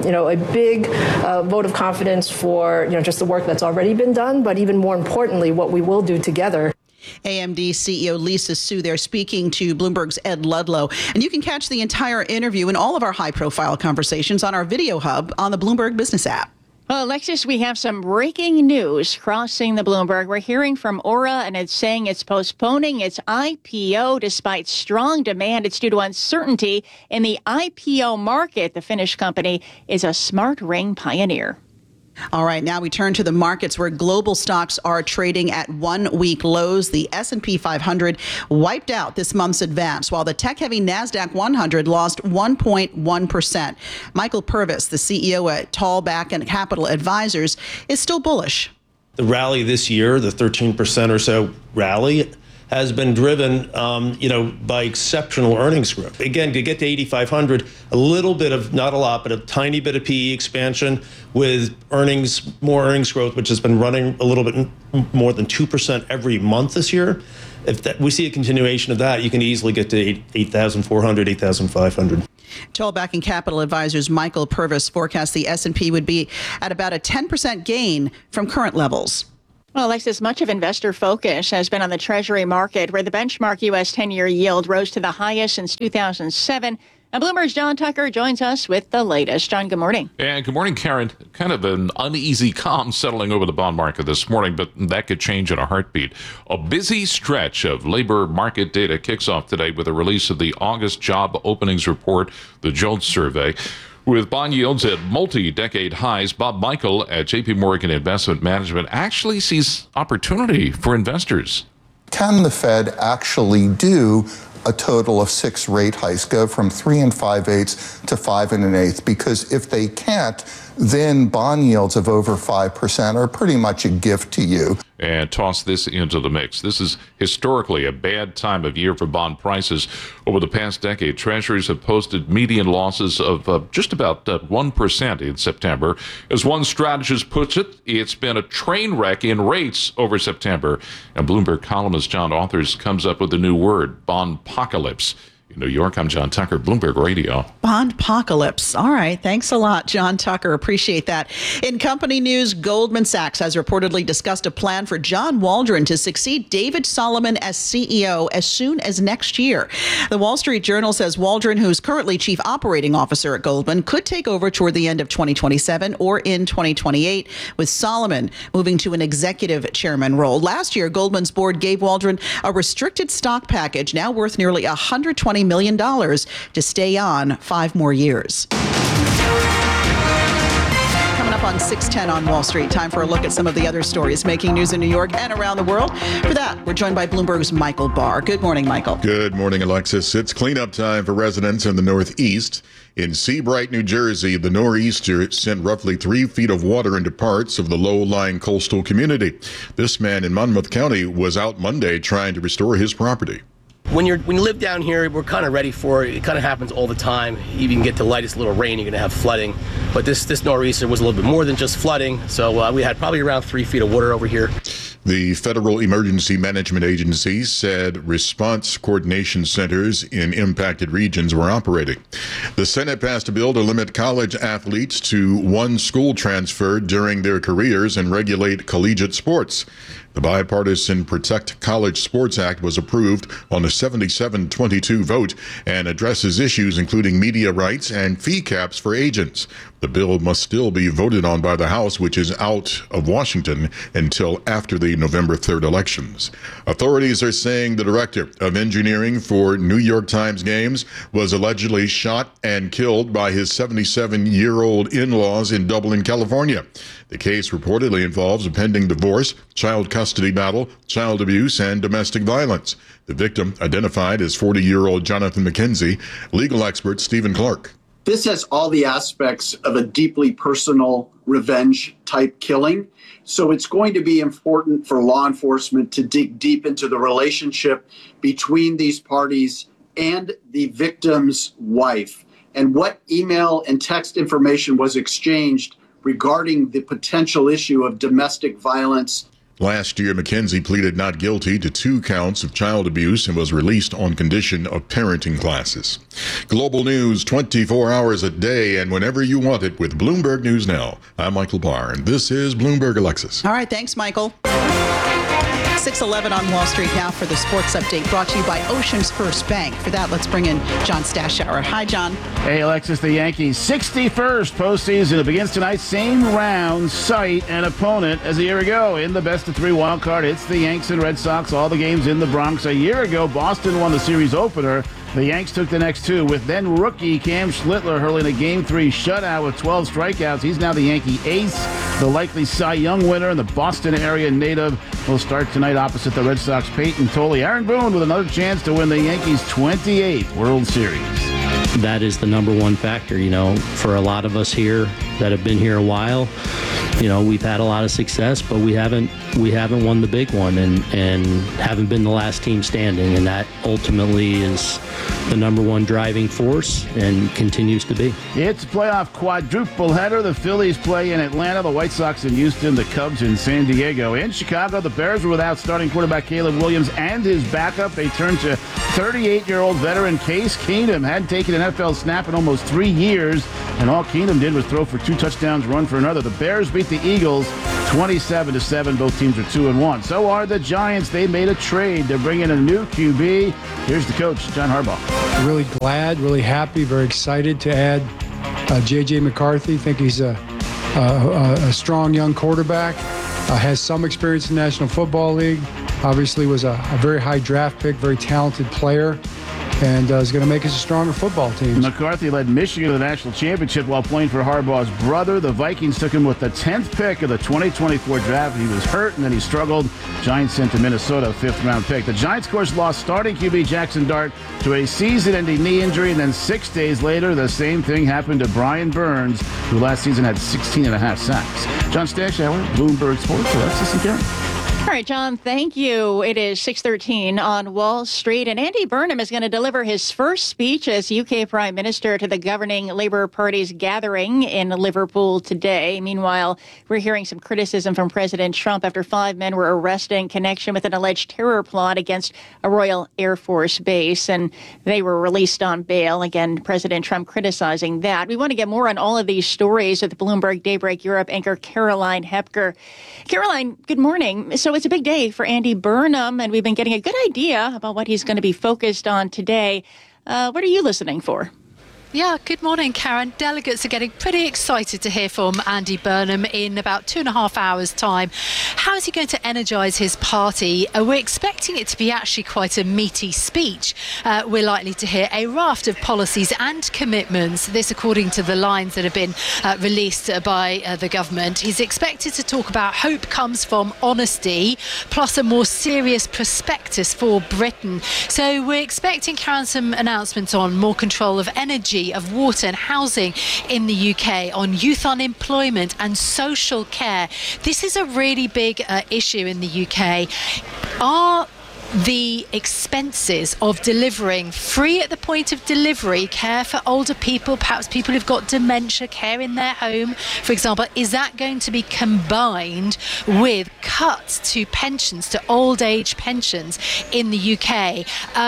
Speaker 19: a big vote of confidence for just the work that's already been done, but even more importantly, what we will do together.
Speaker 2: AMD CEO Lisa Su there speaking to Bloomberg's Ed Ludlow. And you can catch the entire interview and all of our high-profile conversations on our video hub on the Bloomberg Business app.
Speaker 5: Well, Alexis, we have some breaking news crossing the Bloomberg. We're hearing from Aura, and it's saying it's postponing its IPO despite strong demand. It's due to uncertainty in the IPO market. The Finnish company is a smart ring pioneer.
Speaker 2: All right, now we turn to the markets where global stocks are trading at one-week lows. The S&P 500 wiped out this month's advance, while the tech-heavy NASDAQ 100 lost 1.1%. Michael Purvis, the CEO at Tallback and Capital Advisors, is still bullish.
Speaker 20: The rally this year, the 13% or so rally, has been driven, by exceptional earnings growth. Again, to get to 8,500, a little bit of, not a lot, but a tiny bit of PE expansion with more earnings growth, which has been running a little bit more than 2% every month this year. If we see a continuation of that, you can easily get to 8,400, 8,500.
Speaker 2: Tallback and Capital Advisors Michael Purvis forecast the S&P would be at about a 10% gain from current levels.
Speaker 5: Well, Alexis, much of investor focus has been on the Treasury market, where the benchmark U.S. 10-year yield rose to the highest since 2007. And Bloomberg's John Tucker joins us with the latest. John, good morning.
Speaker 21: And good morning, Karen. Kind of an uneasy calm settling over the bond market this morning, but that could change in a heartbeat. A busy stretch of labor market data kicks off today with the release of the August job openings report, the JOLTS survey. With bond yields at multi-decade highs, Bob Michael at J.P. Morgan Investment Management actually sees opportunity for investors.
Speaker 22: Can the Fed actually do a total of 6 rate hikes, go from 3 5/8 to 5 1/8? Because if they can't, then bond yields of over 5% are pretty much a gift to you.
Speaker 21: And toss this into the mix. This is historically a bad time of year for bond prices. Over the past decade, Treasuries have posted median losses of just about 1% in September. As one strategist puts it, it's been a train wreck in rates over September. And Bloomberg columnist John Authers comes up with a new word, bondpocalypse. In New York, I'm John Tucker, Bloomberg Radio.
Speaker 2: Bondpocalypse. All right. Thanks a lot, John Tucker. Appreciate that. In company news, Goldman Sachs has reportedly discussed a plan for John Waldron to succeed David Solomon as CEO as soon as next year. The Wall Street Journal says Waldron, who's currently chief operating officer at Goldman, could take over toward the end of 2027 or in 2028, with Solomon moving to an executive chairman role. Last year, Goldman's board gave Waldron a restricted stock package now worth nearly $120 million to stay on 5 more years. Coming up on 6:10 on Wall Street, time for a look at some of the other stories making news in New York and around the world. For that, we're joined by Bloomberg's Michael Barr. Good morning, Michael.
Speaker 1: Good morning, Alexis. It's cleanup time for residents in the Northeast. In Seabright, New Jersey, the nor'easter sent roughly 3 feet of water into parts of the low-lying coastal community. This man in Monmouth County was out Monday trying to restore his property.
Speaker 23: When you live down here, we're kind of ready for it. It kind of happens all the time. You can get the lightest little rain, you're going to have flooding. But this nor'easter was a little bit more than just flooding. So we had probably around 3 feet of water over here.
Speaker 1: The Federal Emergency Management Agency said response coordination centers in impacted regions were operating. The Senate passed a bill to limit college athletes to 1 school transfer during their careers and regulate collegiate sports. The bipartisan Protect College Sports Act was approved on a 77-22 vote and addresses issues including media rights and fee caps for agents. The bill must still be voted on by the House, which is out of Washington until after the November 3rd elections. Authorities are saying the director of engineering for New York Times games was allegedly shot and killed by his 77-year-old in-laws in Dublin, California. The case reportedly involves a pending divorce, child custody battle, child abuse, and domestic violence. The victim, identified as 40-year-old Jonathan McKenzie, legal expert Stephen Clark.
Speaker 24: This has all the aspects of a deeply personal revenge-type killing. So it's going to be important for law enforcement to dig deep into the relationship between these parties and the victim's wife, and what email and text information was exchanged regarding the potential issue of domestic violence.
Speaker 1: Last year, McKenzie pleaded not guilty to 2 counts of child abuse and was released on condition of parenting classes. Global news 24 hours a day and whenever you want it with Bloomberg News Now. I'm Michael Barr, and this is Bloomberg Alexis.
Speaker 2: All right, thanks, Michael. 6:11 on Wall Street now for the sports update brought to you by Oceans First Bank. For that, let's bring in John Stashower. Hi, John.
Speaker 3: Hey, Alexis. The Yankees' 61st postseason. It begins tonight. Same round, site, and opponent as a year ago in the best-of-3 wild card. It's the Yanks and Red Sox. All the games in the Bronx. A year ago, Boston won the series opener. The Yanks took the next 2 with then rookie Cam Schlittler hurling a Game 3 shutout with 12 strikeouts. He's now the Yankee ace. the likely Cy Young winner and the Boston area native, will start tonight opposite the Red Sox Peyton Tolle. Aaron Boone with another chance to win the Yankees' 28th World Series.
Speaker 4: That is the number one factor, for a lot of us here that have been here a while. We've had a lot of success, but we haven't won the big one and haven't been the last team standing, and that ultimately is the number one driving force and continues to be.
Speaker 3: It's a playoff quadruple header. The Phillies play in Atlanta, the White Sox in Houston, the Cubs in San Diego. In Chicago, the Bears were without starting quarterback Caleb Williams and his backup. They turned to 38-year-old veteran Case Keenum. Hadn't taken an NFL snap in almost 3 years, and all Keenum did was throw for 2 touchdowns, run for another. The Bears beat the Eagles 27-7. Both teams are 2-1. So are the Giants. They made a trade to bring in a new QB. Here's the coach, John Harbaugh.
Speaker 7: Really glad, really happy, very excited to add J.J. McCarthy. Think he's a strong young quarterback. Has some experience in the National Football League. Obviously was a very high draft pick, very talented player, and is going to make us a stronger football team.
Speaker 3: McCarthy led Michigan to the national championship while playing for Harbaugh's brother. The Vikings took him with the 10th pick of the 2024 draft. He was hurt, and then he struggled. Giants sent to Minnesota, a 5th-round pick. The Giants, of course, lost starting QB Jackson Dart to a season-ending knee injury, and then 6 days later, the same thing happened to Brian Burns, who last season had 16.5 sacks. John Stashauer, Bloomberg Sports, Alexis and Karen.
Speaker 5: All right, John, thank you. It is 6:13 on Wall Street, and Andy Burnham is going to deliver his first speech as UK Prime Minister to the governing Labour Party's gathering in Liverpool today. Meanwhile, we're hearing some criticism from President Trump after 5 men were arrested in connection with an alleged terror plot against a Royal Air Force base, and they were released on bail. Again, President Trump criticizing that. We want to get more on all of these stories with Bloomberg Daybreak Europe anchor Caroline Hepker. Caroline, good morning. So it's a big day for Andy Burnham, and we've been getting a good idea about what he's going to be focused on today. What are you listening for?
Speaker 8: Yeah, good morning, Karen. Delegates are getting pretty excited to hear from Andy Burnham in about 2.5 hours' time. How is he going to energise his party? We're expecting it to be actually quite a meaty speech. We're likely to hear a raft of policies and commitments, this according to the lines that have been released by the government. He's expected to talk about hope comes from honesty, plus a more serious prospectus for Britain. So we're expecting, Karen, some announcements on more control of energy, of water and housing in the UK, on youth unemployment and social care. This is a really big issue in the UK. Are the expenses of delivering free at the point of delivery care for older people, perhaps people who've got dementia, care in their home, for example, is that going to be combined with cuts to pensions, to old age pensions in the UK?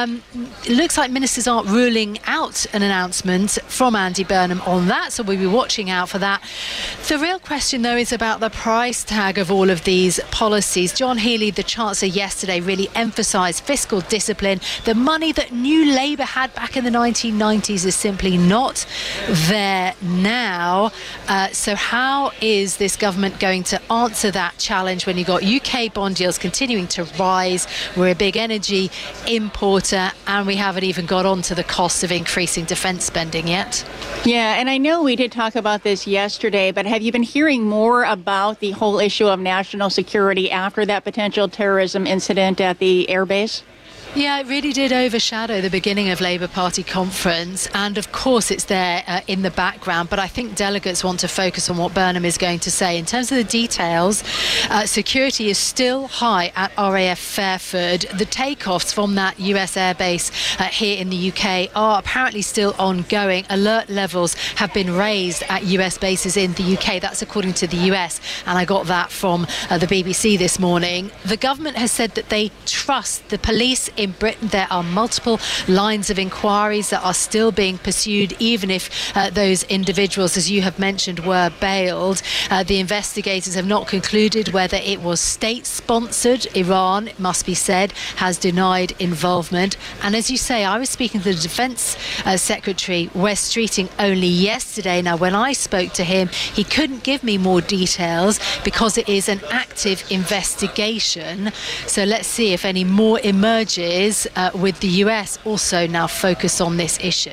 Speaker 8: It looks like ministers aren't ruling out an announcement from Andy Burnham on that, so we'll be watching out for that. The real question, though, is about the price tag of all of these policies. John Healey, the Chancellor, yesterday really emphasised fiscal discipline. The money that New Labour had back in the 1990s is simply not there now. So how is this government going to answer that challenge when you've got UK bond yields continuing to rise? We're a big energy importer, and we haven't even got on to the costs of increasing defence spending yet.
Speaker 5: Yeah, and I know we did talk about this yesterday, but have you been hearing more about the whole issue of national security after that potential terrorism incident at the airbase?
Speaker 8: Yeah, it really did overshadow the beginning of Labour Party conference, and of course it's there in the background, but I think delegates want to focus on what Burnham is going to say. In terms of the details, security is still high at RAF Fairford. The takeoffs from that US airbase here in the UK are apparently still ongoing. Alert levels have been raised at US bases in the UK. That's according to the US, and I got that from the BBC this morning. The government has said that they trust the police in Britain. There are multiple lines of inquiries that are still being pursued, even if those individuals, as you have mentioned, were bailed. The investigators have not concluded whether it was state-sponsored. Iran, it must be said, has denied involvement. And as you say, I was speaking to the Defence Secretary, Wes Streeting, only yesterday. Now, when I spoke to him, he couldn't give me more details because it is an active investigation. So let's see if any more emerges with the US also now focus on this issue.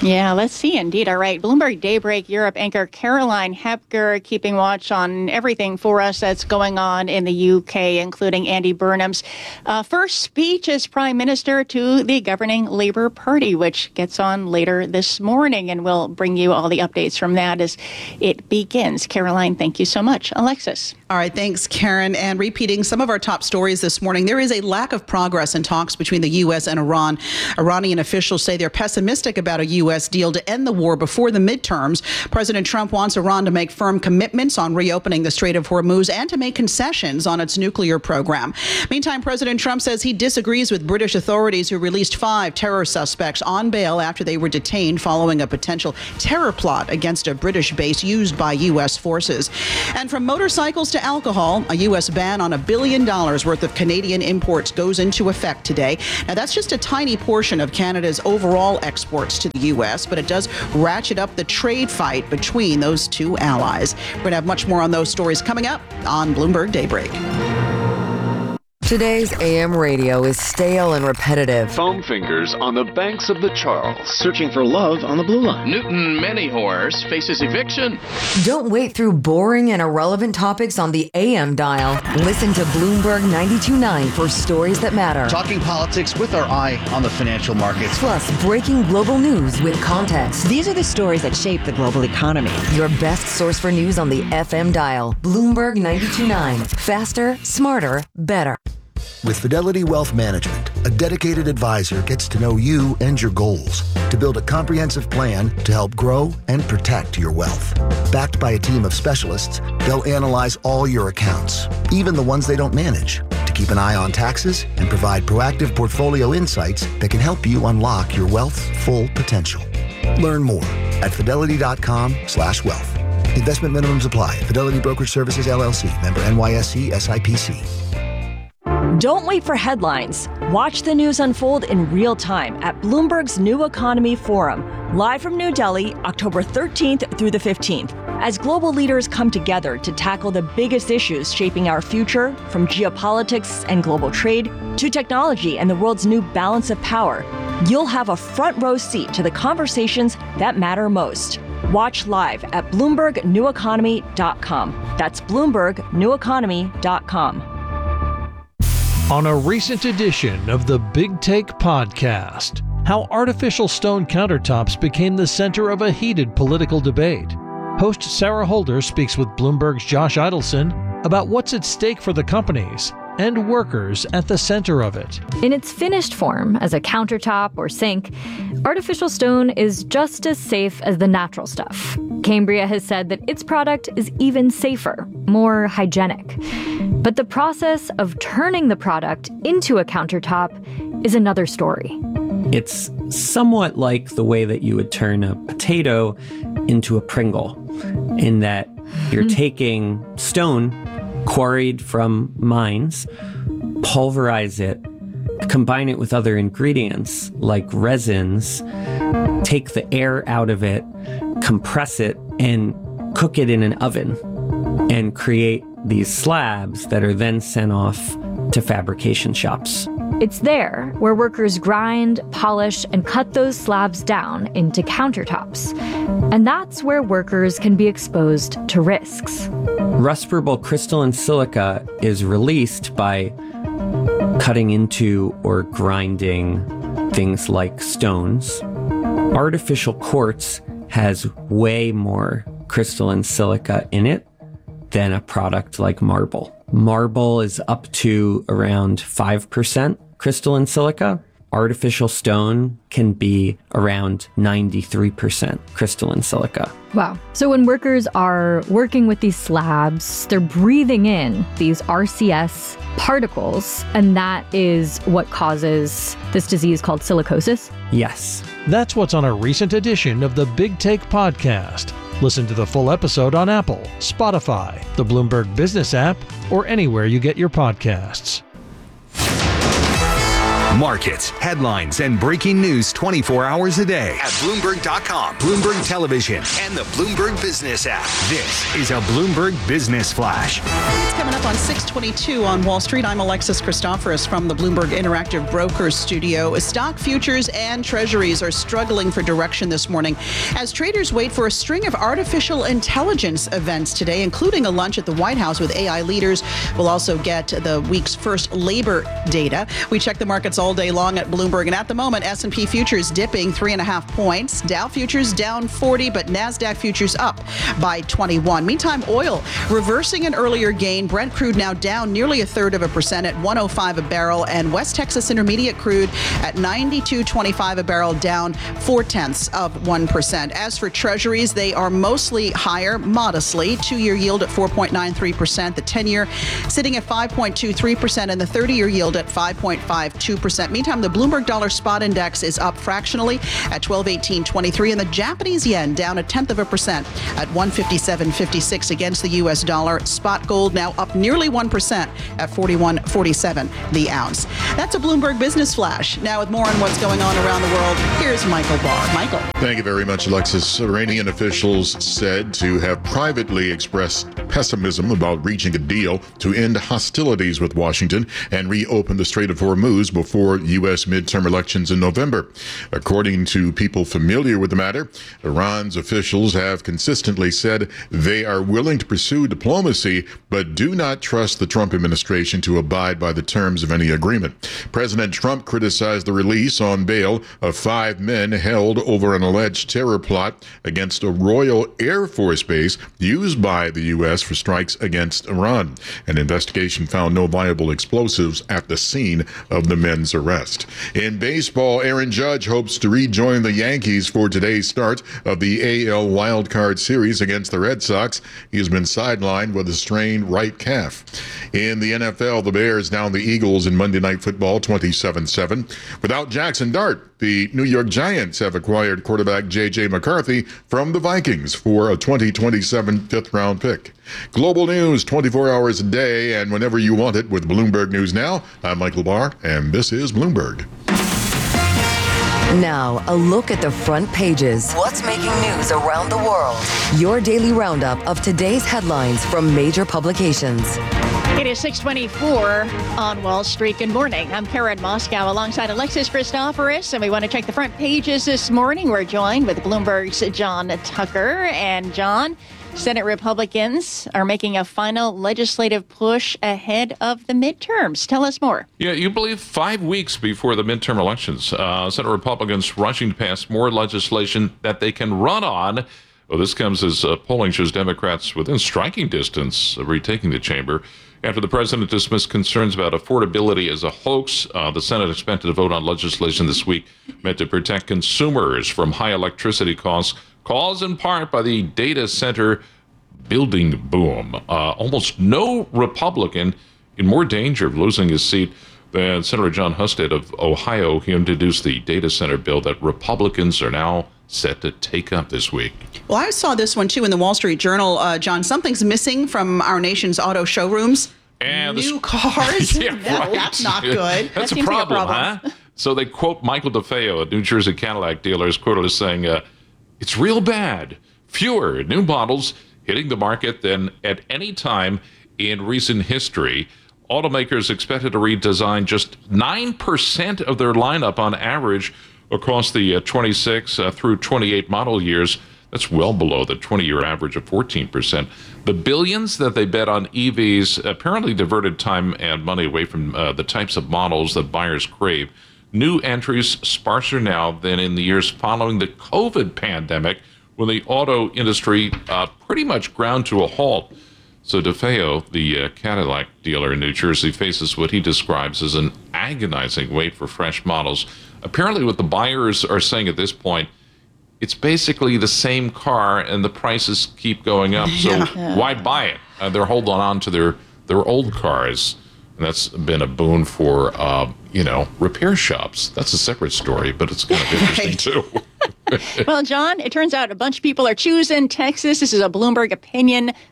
Speaker 5: Yeah, let's see. Indeed. All right. Bloomberg Daybreak Europe anchor Caroline Hepker keeping watch on everything for us that's going on in the UK, including Andy Burnham's first speech as Prime Minister to the governing Labour Party, which gets on later this morning. And we'll bring you all the updates from that as it begins. Caroline, thank you so much. Alexis.
Speaker 2: All right. Thanks, Karen. And repeating some of our top stories this morning, there is a lack of progress in talks between the U.S. and Iran. Iranian officials say they're pessimistic about a U.S. deal to end the war before the midterms. President Trump wants Iran to make firm commitments on reopening the Strait of Hormuz and to make concessions on its nuclear program. Meantime, President Trump says he disagrees with British authorities who released 5 terror suspects on bail after they were detained following a potential terror plot against a British base used by U.S. forces. And from motorcycles to alcohol, a U.S. ban on $1 billion worth of Canadian imports goes into effect today. Now, that's just a tiny portion of Canada's overall exports to the U.S., but it does ratchet up the trade fight between those two allies. We're going to have much more on those stories coming up on Bloomberg Daybreak.
Speaker 14: Today's AM radio is stale and repetitive.
Speaker 9: Foam fingers on the banks of the Charles. Searching for love on the Blue Line.
Speaker 10: Newton Many Horse faces eviction.
Speaker 14: Don't wait through boring and irrelevant topics on the AM dial. Listen to Bloomberg 92.9 for stories that matter.
Speaker 11: Talking politics with our eye on the financial markets.
Speaker 14: Plus, breaking global news with context.
Speaker 12: These are the stories that shape the global economy.
Speaker 14: Your best source for news on the FM dial. Bloomberg 92.9. Faster, smarter, better.
Speaker 25: With Fidelity Wealth Management, a dedicated advisor gets to know you and your goals to build a comprehensive plan to help grow and protect your wealth. Backed by a team of specialists, they'll analyze all your accounts, even the ones they don't manage, to keep an eye on taxes and provide proactive portfolio insights that can help you unlock your wealth's full potential. Learn more at fidelity.com/wealth. Investment minimums apply. Fidelity Brokerage Services, LLC. Member NYSE SIPC.
Speaker 12: Don't wait for headlines. Watch the news unfold in real time at Bloomberg's New Economy Forum, live from New Delhi, October 13th through the 15th, as global leaders come together to tackle the biggest issues shaping our future, from geopolitics and global trade to technology and the world's new balance of power. You'll have a front row seat to the conversations that matter most. Watch live at BloombergNewEconomy.com. That's BloombergNewEconomy.com.
Speaker 26: On a recent edition of the Big Take podcast, how artificial stone countertops became the center of a heated political debate. Host Sarah Holder speaks with Bloomberg's Josh Idelson about what's at stake for the companies and workers at the center of it.
Speaker 27: In its finished form, as a countertop or sink, artificial stone is just as safe as the natural stuff. Cambria has said that its product is even safer, more hygienic. But the process of turning the product into a countertop is another story.
Speaker 28: It's somewhat like the way that you would turn a potato into a Pringle, in that you're taking stone quarried from mines, pulverize it, combine it with other ingredients like resins, take the air out of it, compress it, and cook it in an oven, and create these slabs that are then sent off to fabrication shops.
Speaker 27: It's there where workers grind, polish, and cut those slabs down into countertops. And that's where workers can be exposed to risks.
Speaker 28: Rustable crystalline silica is released by cutting into or grinding things like stones. Artificial quartz has way more crystalline silica in it than a product like marble. Marble is up to around 5% crystalline silica. Artificial stone can be around 93% crystalline silica.
Speaker 27: Wow. So when workers are working with these slabs, they're breathing in these RCS particles, and that is what causes this disease called silicosis?
Speaker 28: Yes.
Speaker 26: That's what's on a recent edition of the Big Take podcast. Listen to the full episode on Apple, Spotify, the Bloomberg Business app, or anywhere you get your podcasts.
Speaker 6: Markets, headlines, and breaking news 24 hours a day at Bloomberg.com, Bloomberg Television, and the Bloomberg Business app. This is a Bloomberg Business Flash.
Speaker 2: It's coming up on 6:22 on Wall Street. I'm Alexis Christoforous from the Bloomberg Interactive Brokers Studio. Stock futures and treasuries are struggling for direction this morning as traders wait for a string of artificial intelligence events today, including a lunch at the White House with AI leaders. We'll also get the week's first labor data. We check the markets all day long at Bloomberg, and at the moment, S&P futures dipping 3.5 points. Dow futures down 40, but NASDAQ futures up by 21. Meantime, oil reversing an earlier gain. Brent crude now down nearly 1/3% at 105 a barrel, and West Texas Intermediate crude at 92.25 a barrel, down 0.4%. As for treasuries, they are mostly higher, modestly. 2-year yield at 4.93%. The 10-year sitting at 5.23%, and the 30-year yield at 5.52%. Meantime, the Bloomberg Dollar Spot Index is up fractionally at 1218.23, and the Japanese yen down 0.1% at 157.56 against the U.S. dollar. Spot gold now up nearly 1% at 41.47 the ounce. That's a Bloomberg Business Flash. Now, with more on what's going on around the world, here's Michael Barr. Michael.
Speaker 1: Thank you very much, Alexis. Iranian officials said to have privately expressed pessimism about reaching a deal to end hostilities with Washington and reopen the Strait of Hormuz before U.S. midterm elections in November. According to people familiar with the matter, Iran's officials have consistently said they are willing to pursue diplomacy, but do not trust the Trump administration to abide by the terms of any agreement. President Trump criticized the release on bail of 5 men held over an alleged terror plot against a Royal Air Force base used by the U.S. for strikes against Iran. An investigation found no viable explosives at the scene of the men's arrest. In baseball, Aaron Judge hopes to rejoin the Yankees for today's start of the AL Wildcard Series against the Red Sox. He has been sidelined with a strained right calf. In the NFL, the Bears down the Eagles in Monday Night Football 27-7. Without Jackson Dart, the New York Giants have acquired quarterback J.J. McCarthy from the Vikings for a 2027 fifth-round pick. Global news 24 hours a day and whenever you want it with Bloomberg News Now. I'm Michael Barr, and this is Bloomberg.
Speaker 14: Now, a look at the front pages. What's making news around the world? Your daily roundup of today's headlines from major publications.
Speaker 5: It is 6:24 on Wall Street. Good morning. I'm Karen Moscow alongside Alexis Christoforous, and we want to check the front pages this morning. We're joined with Bloomberg's John Tucker. And John, Senate Republicans are making a final legislative push ahead of the midterms. Tell us more.
Speaker 21: Yeah, you believe 5 weeks before the midterm elections, Senate Republicans rushing to pass more legislation that they can run on. Well, this comes as polling shows Democrats within striking distance of retaking the chamber. After the president dismissed concerns about affordability as a hoax, the Senate expected to vote on legislation this week meant to protect consumers from high electricity costs, caused in part by the data center building boom. Almost no Republican in more danger of losing his seat than Senator John Husted of Ohio. He introduced the data center bill that Republicans are now set to take up this week.
Speaker 2: Well, I saw this one, too, in the Wall Street Journal. John, something's missing from our nation's auto showrooms.
Speaker 21: And
Speaker 2: new cars?
Speaker 21: Yeah, right.
Speaker 2: That's not good.
Speaker 21: That's
Speaker 2: that
Speaker 21: a problem, huh? So they quote Michael DeFeo, a New Jersey Cadillac dealer, is quoted as saying, it's real bad. Fewer new models hitting the market than at any time in recent history. Automakers expected to redesign just 9% of their lineup on average across the 26 through 28 model years. That's well below the 20-year average of 14%. The billions that they bet on EVs apparently diverted time and money away from the types of models that buyers crave. New entries sparser now than in the years following the COVID pandemic, when the auto industry pretty much ground to a halt. So DeFeo, the Cadillac dealer in New Jersey, faces what he describes as an agonizing wait for fresh models. Apparently what the buyers are saying at this point, it's basically the same car and the prices keep going up. So why buy it? They're holding on to their old cars. And that's been a boon for, repair shops. That's a separate story, but it's kind of interesting, too.
Speaker 5: Well, John, it turns out a bunch of people are choosing Texas. This is a Bloomberg opinion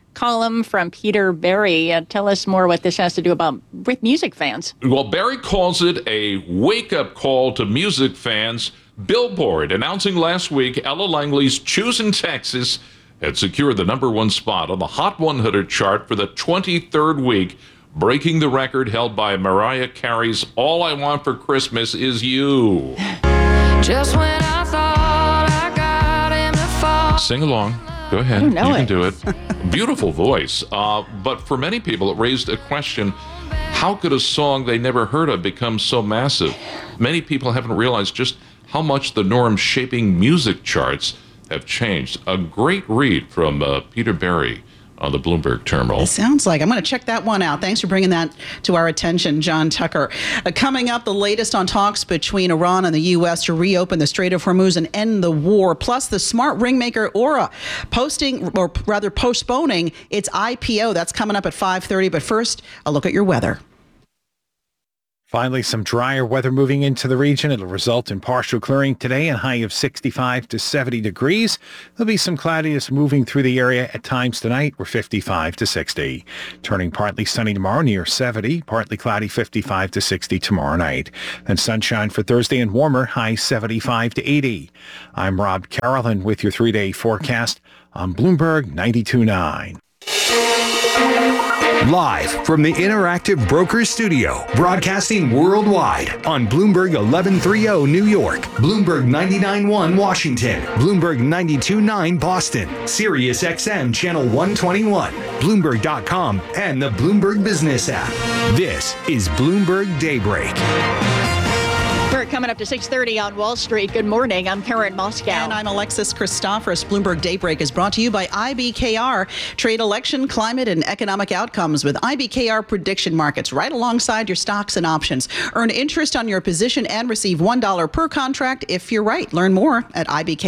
Speaker 5: column from Peter Berry. Tell us more what this has to do with music fans.
Speaker 21: Well, Berry calls it a wake-up call to music fans. Billboard announcing last week Ella Langley's Choosing Texas had secured the #1 spot on the Hot 100 chart for the 23rd week, breaking the record held by Mariah Carey's All I Want for Christmas Is You.
Speaker 13: Just when I thought I got him to fall.
Speaker 21: Sing along. Go ahead.
Speaker 5: You know
Speaker 21: can do it. Beautiful voice. But for many people, it raised a question. How could a song they never heard of become so massive? Many people haven't realized just how much the norms shaping music charts have changed. A great read from Peter Berry on the Bloomberg terminal.
Speaker 2: It sounds like. I'm going to check that one out. Thanks for bringing that to our attention, John Tucker. Coming up, the latest on talks between Iran and the U.S. to reopen the Strait of Hormuz and end the war, plus the smart ring maker Aura postponing its IPO. That's coming up at 5:30. But first, a look at your weather.
Speaker 15: Finally, some drier weather moving into the region. It'll result in partial clearing today, a high of 65 to 70 degrees. There'll be some cloudiness moving through the area at times tonight. We're 55 to 60. Turning partly sunny tomorrow near 70. Partly cloudy 55 to 60 tomorrow night. Then sunshine for Thursday and warmer, high 75 to 80. I'm Rob Carolyn with your 3-day forecast on Bloomberg 92.9.
Speaker 6: Live from the Interactive Brokers Studio, broadcasting worldwide on Bloomberg 1130 New York, Bloomberg 99.1 Washington, Bloomberg 92.9 Boston, Sirius XM Channel 121, Bloomberg.com, and the Bloomberg Business app. This is Bloomberg Daybreak.
Speaker 5: We're coming up to 6:30 on Wall Street. Good morning. I'm Karen Moscow.
Speaker 2: And I'm Alexis Christoforous. Bloomberg Daybreak is brought to you by IBKR. Trade election, climate, and economic outcomes with IBKR prediction markets right alongside your stocks and options. Earn interest on your position and receive $1 per contract if you're right. Learn more at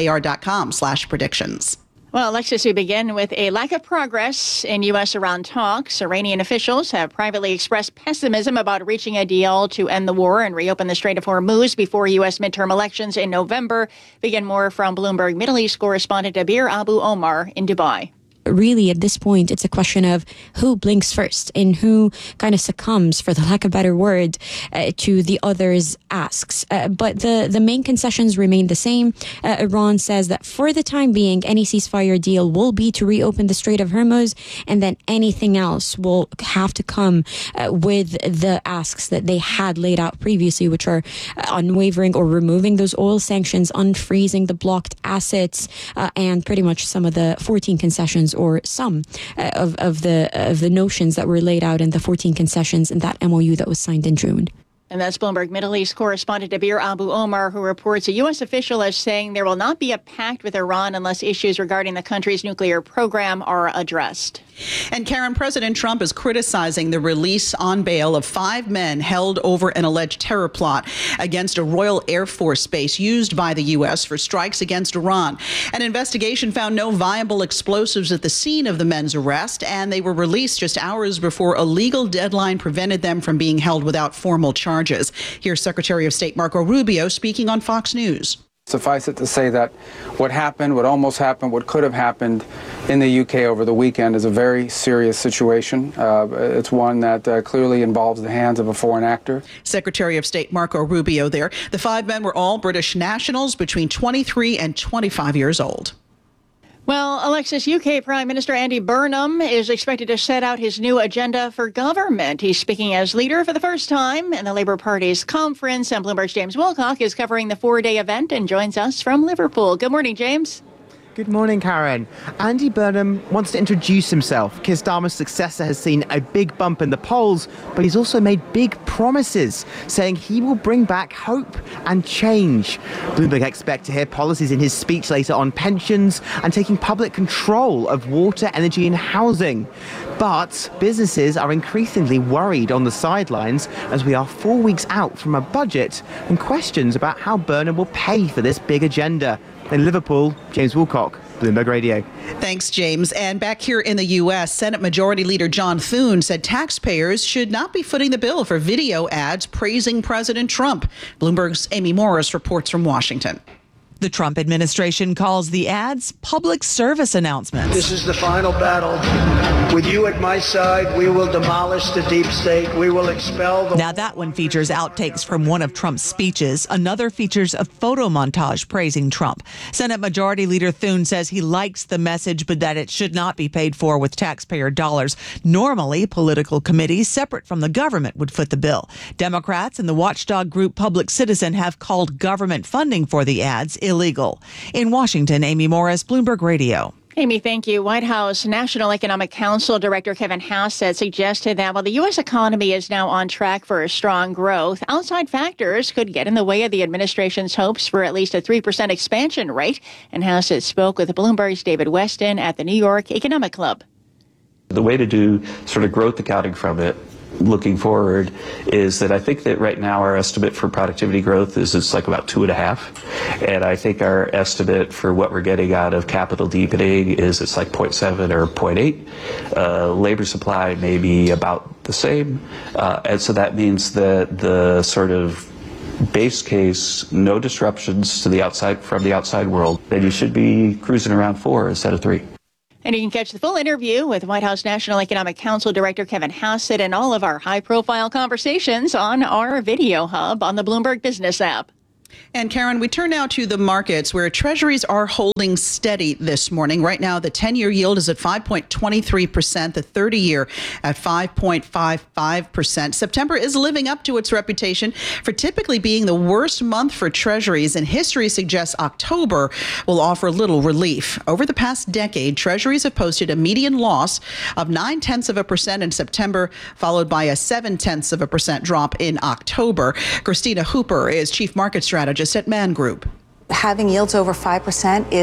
Speaker 2: ibkr.com/predictions.
Speaker 5: Well, Alexis, we begin with a lack of progress in U.S.-Iran talks. Iranian officials have privately expressed pessimism about reaching a deal to end the war and reopen the Strait of Hormuz before U.S. midterm elections in November. Begin more from Bloomberg Middle East correspondent Abir Abu Omar in Dubai.
Speaker 16: Really, at this point, it's a question of who blinks first and who kind of succumbs, for the lack of a better word, to the other's asks. But the main concessions remain the same. Iran says that for the time being, any ceasefire deal will be to reopen the Strait of Hormuz, and then anything else will have to come with the asks that they had laid out previously, which are unwavering or removing those oil sanctions, unfreezing the blocked assets, and pretty much some of the 14 concessions, or some of the notions that were laid out in the 14 concessions in that MOU that was signed in June.
Speaker 5: And that's Bloomberg Middle East correspondent Abir Abu Omar, who reports a U.S. official is saying there will not be a pact with Iran unless issues regarding the country's nuclear program are addressed.
Speaker 2: And Karen, President Trump is criticizing the release on bail of 5 men held over an alleged terror plot against a Royal Air Force base used by the U.S. for strikes against Iran. An investigation found no viable explosives at the scene of the men's arrest, and they were released just hours before a legal deadline prevented them from being held without formal charges. Here's Secretary of State Marco Rubio speaking on Fox News.
Speaker 17: Suffice it to say that what happened, what almost happened, what could have happened in the UK over the weekend is a very serious situation. It's one that clearly involves the hands of a foreign actor.
Speaker 2: Secretary of State Marco Rubio there. The 5 men were all British nationals between 23 and 25 years old.
Speaker 5: Well, Alexis, UK Prime Minister Andy Burnham is expected to set out his new agenda for government. He's speaking as leader for the first time in the Labour Party's conference, and Bloomberg's James Wilcock is covering the 4-day event and joins us from Liverpool. Good morning, James.
Speaker 18: Good morning, Karen. Andy Burnham wants to introduce himself. Keir Starmer's successor has seen a big bump in the polls, but he's also made big promises, saying he will bring back hope and change. Bloomberg expect to hear policies in his speech later on pensions and taking public control of water, energy and housing. But businesses are increasingly worried on the sidelines as we are 4 weeks out from a budget and questions about how Burnham will pay for this big agenda. In Liverpool, James Wilcock, Bloomberg Radio.
Speaker 2: Thanks, James. And back here in the U.S., Senate Majority Leader John Thune said taxpayers should not be footing the bill for video ads praising President Trump. Bloomberg's Amy Morris reports from Washington.
Speaker 3: The Trump administration calls the ads public service announcements.
Speaker 4: This is the final battle. With you at my side, we will demolish the deep state. We will expel the...
Speaker 3: Now that one features outtakes from one of Trump's speeches. Another features a photo montage praising Trump. Senate Majority Leader Thune says he likes the message, but that it should not be paid for with taxpayer dollars. Normally, political committees separate from the government would foot the bill. Democrats and the watchdog group Public Citizen have called government funding for the ads illegal. In Washington, Amy Morris, Bloomberg Radio.
Speaker 5: Amy, thank you. White House National Economic Council Director Kevin Hassett suggested that while the U.S. economy is now on track for a strong growth, outside factors could get in the way of the administration's hopes for at least a 3% expansion rate. And Hassett spoke with Bloomberg's David Weston at the New York Economic Club.
Speaker 7: The way to do sort of growth accounting from it looking forward is that I think that right now our estimate for productivity growth is it's like about 2.5, and I think our estimate for what we're getting out of capital deepening is it's like 0.7 or 0.8. Labor supply may be about the same, and so that means that the sort of base case, no disruptions to the outside from the outside world, then you should be cruising around 4 instead of 3.
Speaker 5: And you can catch the full interview with White House National Economic Council Director Kevin Hassett and all of our high-profile conversations on our video hub on the Bloomberg Business app.
Speaker 2: And Karen, we turn now to the markets where treasuries are holding steady this morning. Right now, the 10-year yield is at 5.23%, the 30-year at 5.55%. September is living up to its reputation for typically being the worst month for treasuries, and history suggests October will offer little relief. Over the past decade, treasuries have posted a median loss of 0.9% in September, followed by a 0.7% drop in October. Christina Hooper is Chief Market Strategist at Man Group.
Speaker 19: Having yields over 5% is